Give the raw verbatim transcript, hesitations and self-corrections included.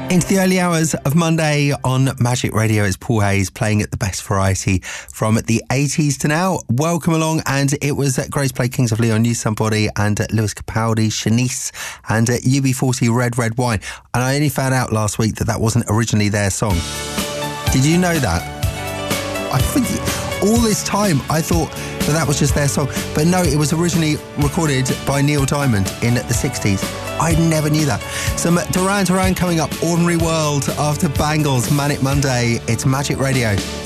Into the early hours of Monday on Magic Radio, it's Paul Hayes playing at the best variety from the eighties to now. Welcome along, and it was Grace played Kings of Leon, New Somebody, and Lewis Capaldi, Shanice, and U B forty, Red Red Wine. And I only found out last week that that wasn't originally their song. Did you know that? I think all this time I thought that that was just their song, but no, it was originally recorded by Neil Diamond in the sixties. I never knew that. Some Duran Duran coming up, Ordinary World after Bangles, Manic Monday. It's Magic Radio.